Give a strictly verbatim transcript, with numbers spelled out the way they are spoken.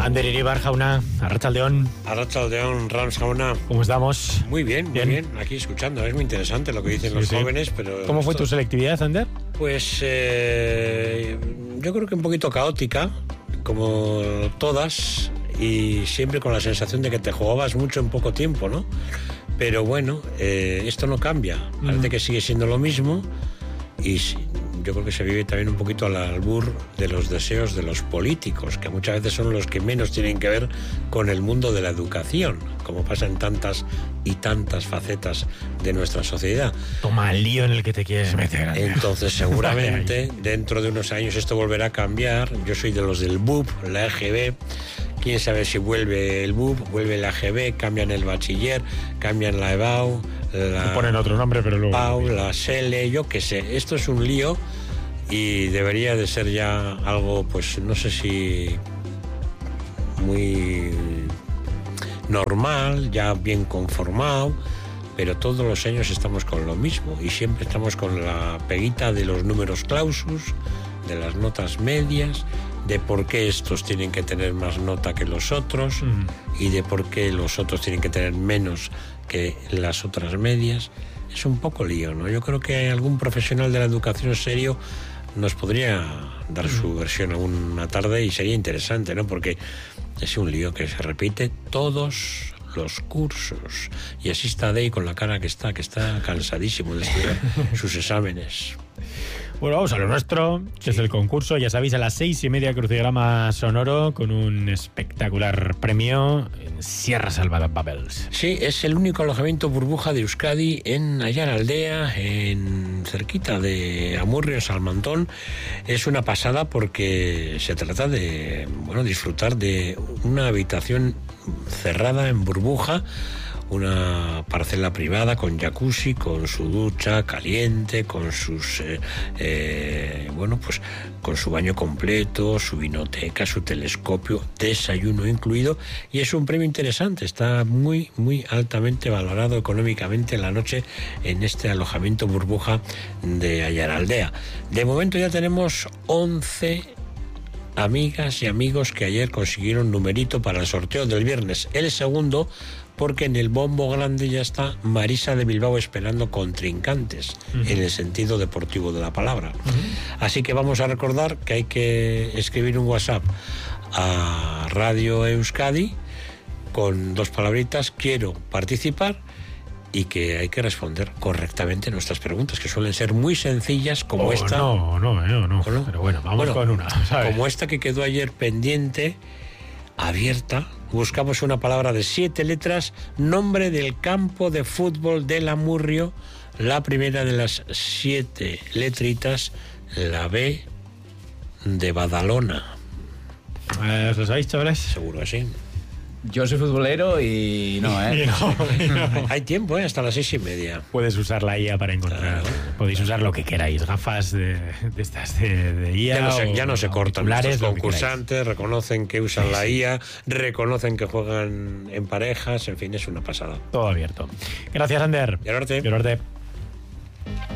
Ander Iribar Jauna, Arratsaldeon. Arratsaldeon, Rams Jauna. ¿Cómo estamos? Muy bien, muy bien, bien. Aquí escuchando. Es muy interesante lo que dicen sí, los sí. jóvenes, pero... ¿Cómo fue esto... tu selectividad, Ander? Pues eh, yo creo que un poquito caótica, como todas, y siempre con la sensación de que te jugabas mucho en poco tiempo, ¿no? Pero bueno, eh, esto no cambia. Parece mm. que sigue siendo lo mismo y yo creo que se vive también un poquito al albur de los deseos de los políticos, que muchas veces son los que menos tienen que ver con el mundo de la educación, como pasa en tantas y tantas facetas de nuestra sociedad. Toma el lío en el que te quieres meter. Entonces seguramente dentro de unos años esto volverá a cambiar. Yo soy de los del B U P, la E G B. Quién sabe si vuelve el B U P, vuelve la A G B, cambian el bachiller, cambian la E B A U, la... ponen otro nombre, pero luego... P A U, la S E L E, yo qué sé. Esto es un lío y debería de ser ya algo, pues no sé si muy normal, ya bien conformado, pero todos los años estamos con lo mismo y siempre estamos con la peguita de los números clausus, de las notas medias, de por qué estos tienen que tener más nota que los otros mm. y de por qué los otros tienen que tener menos que las otras medias. Es un poco lío, ¿no? Yo creo que algún profesional de la educación serio nos podría dar mm. su versión alguna tarde y sería interesante, ¿no? Porque es un lío que se repite todos los cursos y así está Dey con la cara que está, que está cansadísimo de estudiar sus exámenes. Bueno, vamos a lo nuestro, que sí. es el concurso. Ya sabéis, a las seis y media, crucigrama sonoro con un espectacular premio en Sierra Salvada Bubbles. Sí, es el único alojamiento burbuja de Euskadi en Ayaraldea, en cerquita de Amurrio, en Salmantón. Es una pasada porque se trata de, bueno, disfrutar de una habitación cerrada en burbuja, una parcela privada con jacuzzi, con su ducha caliente, con sus eh, eh, bueno, pues con su baño completo, su vinoteca, su telescopio, desayuno incluido, y es un premio interesante. Está muy muy altamente valorado económicamente la noche en este alojamiento burbuja de Ayaraldea. De momento ya tenemos once amigas y amigos que ayer consiguieron numerito para el sorteo del viernes. El segundo, porque en el bombo grande ya está Marisa de Bilbao esperando contrincantes, uh-huh. en el sentido deportivo de la palabra. Uh-huh. Así que vamos a recordar que hay que escribir un WhatsApp a Radio Euskadi con dos palabritas: quiero participar, y que hay que responder correctamente nuestras preguntas, que suelen ser muy sencillas, como oh, esta. No, no, no, no, no. Pero bueno, vamos bueno, con una, ¿sabes? Como esta que quedó ayer pendiente, abierta. Buscamos una palabra de siete letras, nombre del campo de fútbol del Amurrio, la primera de las siete letritas, la B de Badalona. Eh, ¿Os lo sabéis, chavales? Seguro que sí. Yo soy futbolero y no, ¿eh? no, no. Hay tiempo, ¿eh? Hasta las seis y media. Puedes usar la I A para encontrar. Claro. Podéis usar lo que queráis. Gafas de, de estas de, de I A. Ya no se, ya no o, se cortan. Los concursantes que reconocen que usan sí, la I A, sí. reconocen que juegan en parejas. En fin, es una pasada. Todo abierto. Gracias, Ander. Y al norte. Y al norte.